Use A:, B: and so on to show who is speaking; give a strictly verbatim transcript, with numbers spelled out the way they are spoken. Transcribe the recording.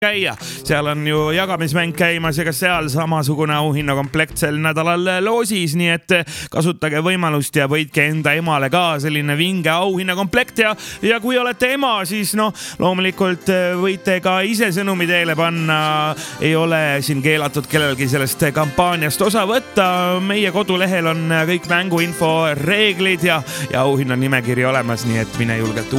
A: käia. Seal on ju jagamismäng käimas ja ka seal samasugune auhinnakomplekt sel nädalal loosis, nii et kasutage võimalust ja võitke enda emale ka selline vinge auhinnakomplekt ja, ja kui olete ema, siis no loomulikult võite ka ise sõnumi teele panna. Ei ole siin keelatud kellelgi sellest kampaaniast osa võtta. Meie kodulehel on kõik mänguinfo reeglid ja, ja auhinna nimekiri olemas, nii et mine julgelt